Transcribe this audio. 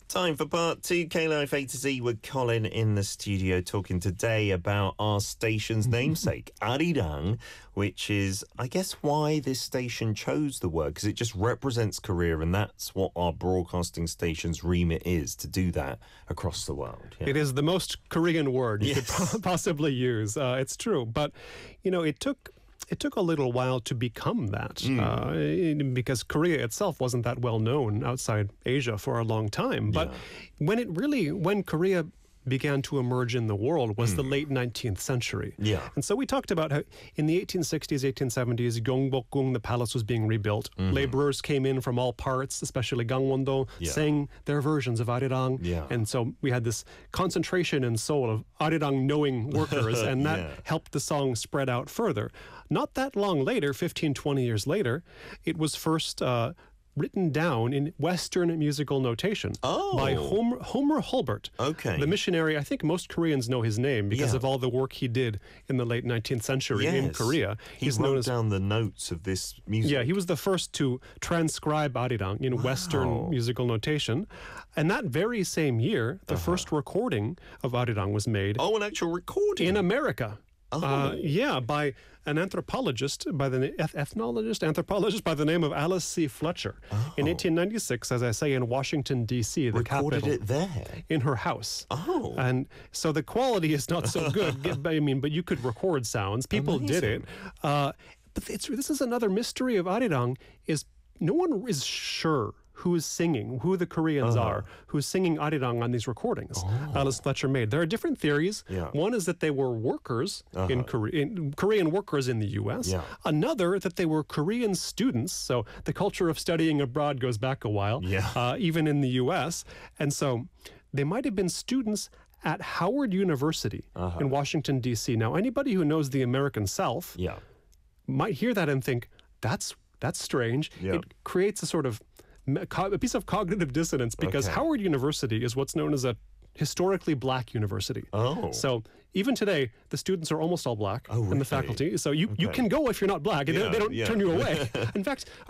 Time for part two, K-Life A to Z with Colin in the studio talking today about our station's namesake, Arirang, which is, I guess, why this station chose the word, because it just represents Korea, and that's what our broadcasting station's remit is, to do that across the world. Yeah. It is the most Korean word you could possibly use. It's true. But, you know, it took a little while to become that because Korea itself wasn't that well known outside Asia for a long time. But when Korea began to emerge in the world was the late 19th century. Yeah. And so we talked about how in the 1860s, 1870s, Gyeongbokgung, the palace was being rebuilt. Laborers came in from all parts, especially Gangwon-do, sang their versions of Arirang. Yeah. And so we had this concentration in Seoul of Arirang knowing workers, and that helped the song spread out further. Not that long later, 15, 20 years later, it was first written down in Western musical notation by Homer Hulbert. Okay. The missionary. I think most Koreans know his name because of all the work he did in the late 19th century in Korea. He wrote down the notes of this music. Yeah, he was the first to transcribe Arirang in Western musical notation. And that very same year, the first recording of Arirang was made. Oh, an actual recording? In America. By an anthropologist by the anthropologist by the name of Alice C. Fletcher in 1896, as I say, in Washington D.C., the capital. Recorded it there in her house. Oh, and so the quality is not so good. But you could record sounds. People did it. But this is another mystery of Arirang: is no one is sure who is singing, who the Koreans are, who's singing Arirang on these recordings Alice Fletcher made. There are different theories. One is that they were workers in Korean workers in the U.S. Another, that they were Korean students. So the culture of studying abroad goes back a while, even in the U.S. And so they might have been students at Howard University in Washington, D.C. Now, anybody who knows the American South might hear that and think, that's strange. It creates a sort of a piece of cognitive dissonance because Howard University is what's known as a historically black university. So even today, the students are almost all black in the faculty. So you can go if you're not black. They don't turn you away. In fact,